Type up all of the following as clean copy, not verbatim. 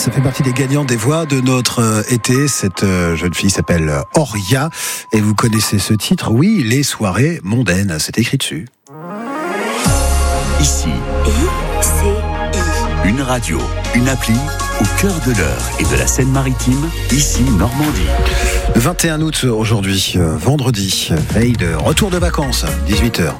Ça fait partie des gagnants des voix de notre été. Cette jeune fille s'appelle Oria. Et vous connaissez ce titre? Oui, Les soirées mondaines. C'est écrit dessus. Ici, une radio, une appli au cœur de l'Eure et de la Seine-Maritime, ici Normandie. 21 août aujourd'hui, vendredi, veille de retour de vacances, 18h.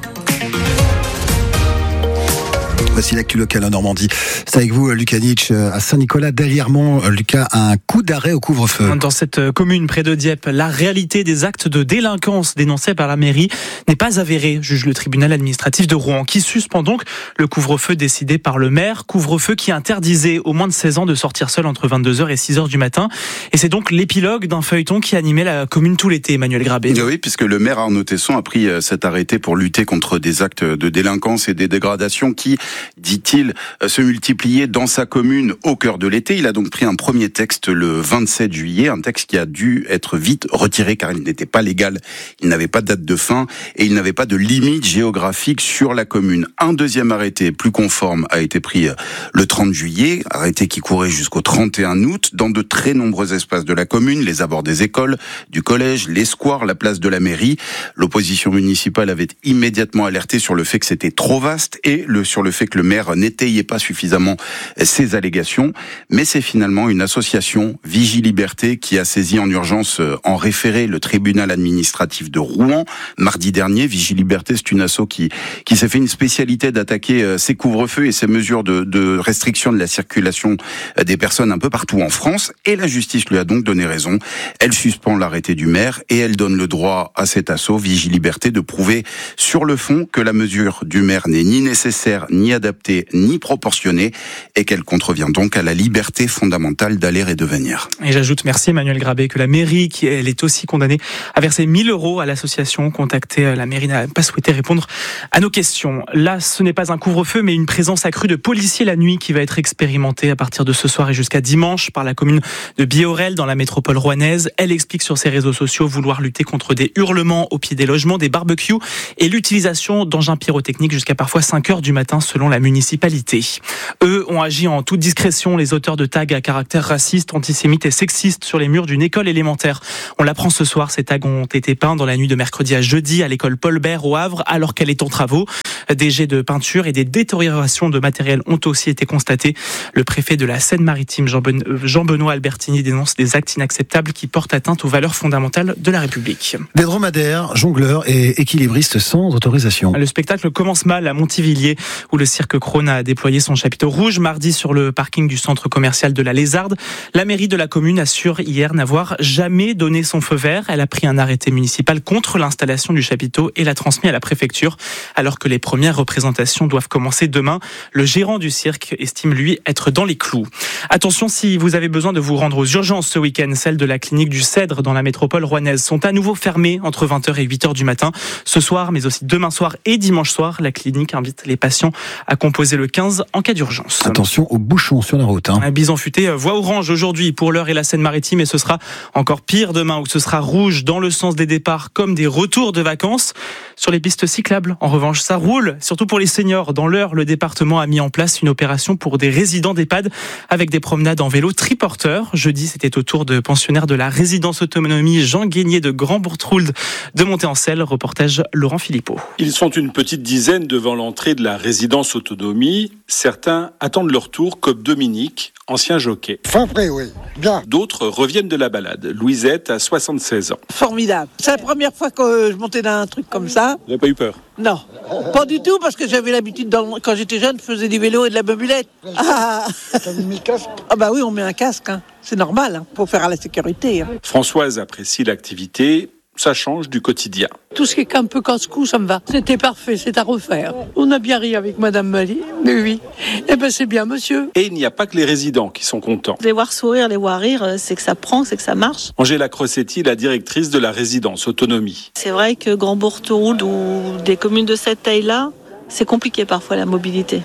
Voici l'actu locale en Normandie. C'est avec vous, Lucas Nietzsche, à Saint-Nicolas, derrière moi. Lucas, un coup d'arrêt au couvre-feu. Dans cette commune près de Dieppe, la réalité des actes de délinquance dénoncés par la mairie n'est pas avérée, juge le tribunal administratif de Rouen, qui suspend donc le couvre-feu décidé par le maire. Couvre-feu qui interdisait aux moins de 16 ans de sortir seul entre 22h et 6h du matin. Et c'est donc l'épilogue d'un feuilleton qui animait la commune tout l'été, Emmanuel Grabé. Oui, puisque le maire Arnaud Tesson a pris cet arrêté pour lutter contre des actes de délinquance et des dégradations qui, dit-il, se multipliaient dans sa commune au cœur de l'été. Il a donc pris un premier texte le 27 juillet, un texte qui a dû être vite retiré car il n'était pas légal, il n'avait pas de date de fin et il n'avait pas de limite géographique sur la commune. Un deuxième arrêté plus conforme a été pris le 30 juillet, arrêté qui courait jusqu'au 31 août dans de très nombreux espaces de la commune, les abords des écoles, du collège, les squares, la place de la mairie. L'opposition municipale avait immédiatement alerté sur le fait que c'était trop vaste et sur le fait que le maire n'étayait pas suffisamment ces allégations, mais c'est finalement une association, Vigiliberté, qui a saisi en urgence en référé le tribunal administratif de Rouen. Mardi dernier, Vigiliberté, c'est une asso qui s'est fait une spécialité d'attaquer ces couvre-feux et ces mesures de restriction de la circulation des personnes un peu partout en France, et la justice lui a donc donné raison. Elle suspend l'arrêté du maire et elle donne le droit à cet asso, Vigiliberté, de prouver sur le fond que la mesure du maire n'est ni nécessaire, ni adaptée, ni proportionnée, et qu'elle contrevient donc à la liberté fondamentale d'aller et de venir. Et j'ajoute, merci Emmanuel Grabé, que la mairie, elle est aussi condamnée à verser 1 000 € à l'association contactée. La mairie n'a pas souhaité répondre à nos questions. Là, ce n'est pas un couvre-feu, mais une présence accrue de policiers la nuit qui va être expérimentée à partir de ce soir et jusqu'à dimanche par la commune de Biorel dans la métropole rouennaise. Elle explique sur ses réseaux sociaux vouloir lutter contre des hurlements au pied des logements, des barbecues et l'utilisation d'engins pyrotechniques jusqu'à parfois 5h du matin selon la municipalité. Eux ont agi en toute discrétion, les auteurs de tags à caractère raciste, antisémite et sexiste sur les murs d'une école élémentaire. On l'apprend ce soir, ces tags ont été peints dans la nuit de mercredi à jeudi à l'école Paul Bert au Havre alors qu'elle est en travaux. Des jets de peinture et des détériorations de matériel ont aussi été constatés. Le préfet de la Seine-Maritime, Jean-Benoît Albertini, dénonce des actes inacceptables qui portent atteinte aux valeurs fondamentales de la République. Des dromadaires, jongleurs et équilibristes sans autorisation. Le spectacle commence mal à Montivilliers où le cirque Krone a déployé son chapiteau rouge mardi sur le parking du centre commercial de la Lézarde. La mairie de la commune assure hier n'avoir jamais donné son feu vert. Elle a pris un arrêté municipal contre l'installation du chapiteau et l'a transmis à la préfecture alors que les premières représentations doivent commencer demain. Le gérant du cirque estime lui être dans les clous. Attention, si vous avez besoin de vous rendre aux urgences ce week-end, celles de la clinique du Cèdre dans la métropole rouennaise sont à nouveau fermées entre 20h et 8h du matin. Ce soir, mais aussi demain soir et dimanche soir, la clinique invite les patients à composer le 15 en cas d'urgence. Attention aux bouchons sur la route. Un bison futé, voie orange aujourd'hui pour l'Eure et la Seine-Maritime, et ce sera encore pire demain où ce sera rouge dans le sens des départs comme des retours de vacances. Sur les pistes cyclables, en revanche, ça roule, surtout pour les seniors. Dans l'Eure, le département a mis en place une opération pour des résidents d'EHPAD avec des promenades en vélo triporteurs. Jeudi, c'était au tour de pensionnaires de la résidence autonomie Jean Guénier de Grand-Bourtrould de monter en selle. Reportage Laurent Philippot. Ils sont une petite dizaine devant l'entrée de la résidence autonomie. Certains attendent leur tour, comme Dominique, ancien jockey. Fin prêt, oui. Bien. D'autres reviennent de la balade. Louisette a 76 ans. Formidable. C'est la première fois que je montais dans un truc comme ça. Vous n'avez pas eu peur? Non, pas du tout, parce que j'avais l'habitude, quand j'étais jeune, je faisais du vélo et de la bobulette. T'as mis le casque? Ah bah oui, on met un casque, hein. C'est normal, pour faire à la sécurité. Hein. Françoise apprécie l'activité. Ça change du quotidien. Tout ce qui est un peu casse-cou, ça me va. C'était parfait, c'est à refaire. On a bien ri avec Madame Mali, mais oui. Eh ben c'est bien, monsieur. Et il n'y a pas que les résidents qui sont contents. Les voir sourire, les voir rire, c'est que ça prend, c'est que ça marche. Angela Crossetti, la directrice de la résidence autonomie. C'est vrai que Grand-Bourtrould ou des communes de cette taille-là, c'est compliqué parfois la mobilité.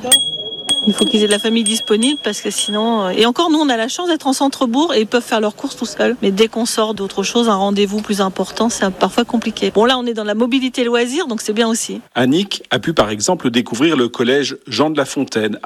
Il faut qu'ils aient de la famille disponible parce que sinon... Et encore, nous, on a la chance d'être en centre-bourg et ils peuvent faire leurs courses tout seuls. Mais dès qu'on sort d'autre chose, un rendez-vous plus important, c'est parfois compliqué. Bon, là, on est dans la mobilité loisir, donc c'est bien aussi. Annick a pu, par exemple, découvrir le collège Jean de La Fontaine à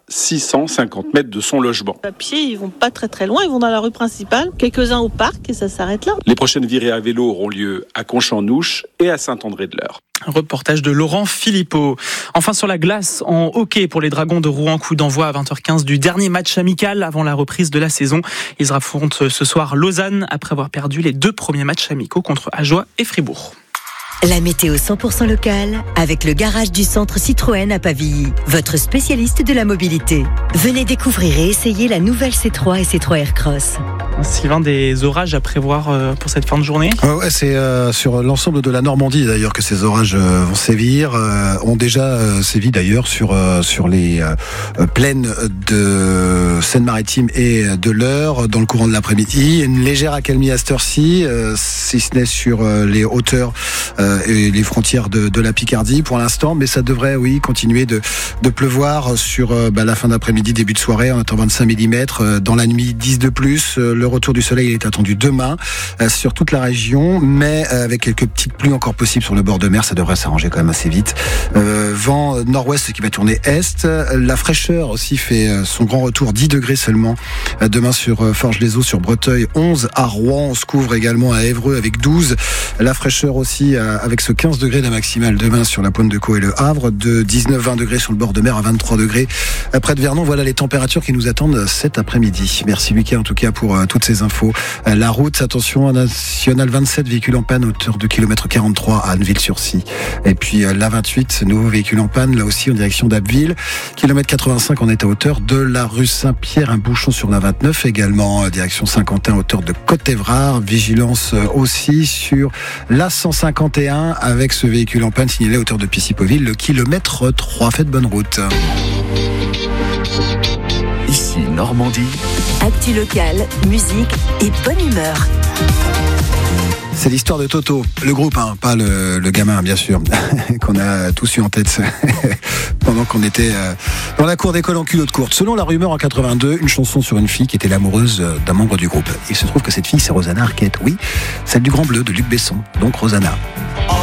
650 mètres de son logement. À pied, ils vont pas très très loin, ils vont dans la rue principale, quelques-uns au parc et ça s'arrête là. Les prochaines virées à vélo auront lieu à Conchamp-Nouche et à Saint-André-de-l'Eure. Un reportage de Laurent Philippot. Enfin sur la glace, en hockey pour les Dragons de Rouen, coup d'envoi à 20h15 du dernier match amical avant la reprise de la saison. Ils affrontent ce soir Lausanne après avoir perdu les 2 premiers matchs amicaux contre Ajoie et Fribourg. La météo 100% locale avec le garage du centre Citroën à Pavilly, votre spécialiste de la mobilité. Venez découvrir et essayer la nouvelle C3 et C3 Aircross. Sylvain, des orages à prévoir pour cette fin de journée ? Ouais, c'est sur l'ensemble de la Normandie d'ailleurs que ces orages vont sévir. Ont déjà sévi d'ailleurs sur les plaines de Seine-Maritime et de l'Eure dans le courant de l'après-midi. Une légère accalmie à cette heure-ci, si ce n'est sur les hauteurs et les frontières de la Picardie pour l'instant, mais ça devrait continuer de pleuvoir sur la fin d'après-midi, début de soirée. On attend 25 mm, dans la nuit 10 de plus. Le retour du soleil est attendu demain sur toute la région, mais avec quelques petites pluies encore possibles sur le bord de mer. Ça devrait s'arranger quand même assez vite. Vent nord-ouest qui va tourner est. La fraîcheur aussi fait son grand retour, 10 degrés seulement demain sur Forges-les-Eaux, sur Breteuil, 11 à Rouen. On se couvre également à Évreux avec 12. La fraîcheur aussi avec ce 15 degrés de maximale demain sur la Pointe de Caux et le Havre, de 19-20 degrés sur le bord de mer à 23 degrés près de Vernon. Voilà les températures qui nous attendent cet après-midi. Merci Lucas en tout cas pour toutes ces infos. La route, attention, nationale 27, véhicule en panne, hauteur de kilomètre 43 à Anneville-sur-Scie. Et puis la 28, nouveau véhicule en panne, là aussi en direction d'Abbeville. Kilomètre 85, on est à hauteur de la rue Saint-Pierre, un bouchon sur la 29, également direction Saint-Quentin, hauteur de Côte-Évrard. Vigilance aussi sur la 151 avec ce véhicule en panne signalé à hauteur de Pissipoville, le kilomètre 3. Faites bonne route. Ici Normandie. Actu locale, musique et bonne humeur. C'est l'histoire de Toto, le groupe, pas le gamin bien sûr, qu'on a tous eu en tête pendant qu'on était dans la cour d'école en culotte courte. Selon la rumeur en 82, une chanson sur une fille qui était l'amoureuse d'un membre du groupe. Il se trouve que cette fille c'est Rosanna Arquette, oui, celle du Grand Bleu de Luc Besson, donc Rosanna.